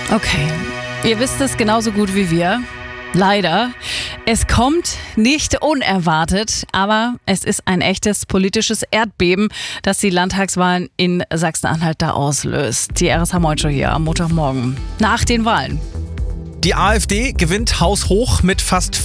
Okay, ihr wisst es genauso gut wie wir. Leider. Es kommt nicht unerwartet, aber es ist ein echtes politisches Erdbeben, das die Landtagswahlen in Sachsen-Anhalt da auslöst. Die RSH Morning hier am Montagmorgen. Nach den Wahlen. Die AfD gewinnt haushoch mit fast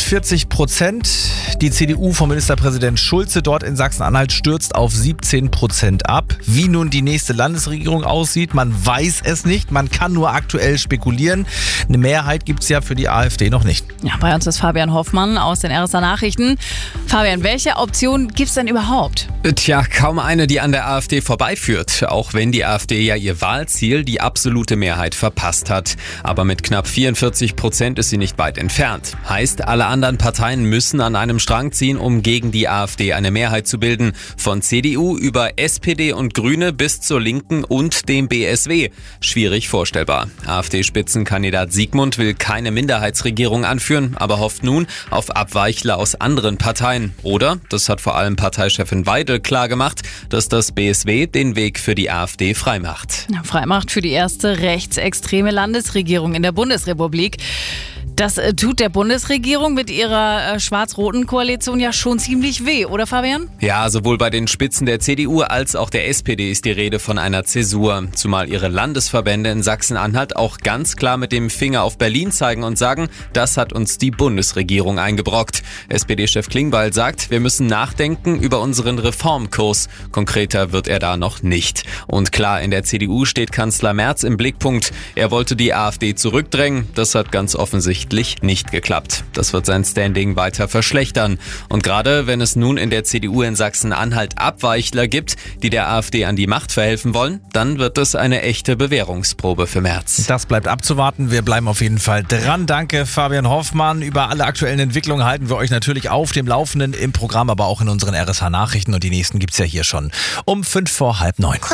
44%. Die CDU von Ministerpräsident Schulze dort in Sachsen-Anhalt stürzt auf 17% ab. Wie nun die nächste Landesregierung aussieht, man weiß es nicht. Man kann nur aktuell spekulieren. Eine Mehrheit gibt es ja für die AfD noch nicht. Ja, bei uns ist Fabian Hoffmann aus den RSH Nachrichten. Fabian, welche Option gibt es denn überhaupt? Tja, kaum eine, die an der AfD vorbeiführt. Auch wenn die AfD ja ihr Wahlziel, die absolute Mehrheit, verpasst hat. Aber mit knapp 44% ist sie nicht weit entfernt. Heißt, alle anderen Parteien müssen an einem Strang ziehen, um gegen die AfD eine Mehrheit zu bilden. Von CDU über SPD und Grüne bis zur Linken und dem BSW. Schwierig vorstellbar. AfD-Spitzenkandidat Siegmund will keine Minderheitsregierung anführen, aber hofft nun auf Abweichler aus anderen Parteien. Oder, das hat vor allem Parteichefin Weidel klargemacht, dass das BSW den Weg für die AfD freimacht. Freimacht für die erste rechtsextreme Landesregierung in der Bundesrepublik. Das tut der Bundesregierung mit ihrer schwarz-roten Koalition ja schon ziemlich weh, oder Fabian? Ja, sowohl bei den Spitzen der CDU als auch der SPD ist die Rede von einer Zäsur. Zumal ihre Landesverbände in Sachsen-Anhalt auch ganz klar mit dem Finger auf Berlin zeigen und sagen, das hat uns die Bundesregierung eingebrockt. SPD-Chef Klingbeil sagt, wir müssen nachdenken über unseren Reformkurs. Konkreter wird er da noch nicht. Und klar, in der CDU steht Kanzler Merz im Blickpunkt. Er wollte die AfD zurückdrängen. Das hat ganz offensichtlich nicht geklappt. Das wird sein Standing weiter verschlechtern. Und gerade wenn es nun in der CDU in Sachsen-Anhalt Abweichler gibt, die der AfD an die Macht verhelfen wollen, dann wird es eine echte Bewährungsprobe für Merz. Das bleibt abzuwarten. Wir bleiben auf jeden Fall dran. Danke, Fabian Hoffmann. Über alle aktuellen Entwicklungen halten wir euch natürlich auf dem Laufenden im Programm, aber auch in unseren RSH Nachrichten. Und die nächsten gibt's ja hier schon um 8:55.